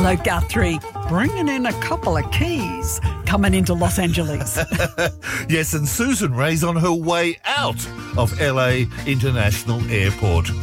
Hello, Guthrie. Bringing in a couple of keys coming into Los Angeles. Yes, and Susan Ray's on her way out of LA International Airport.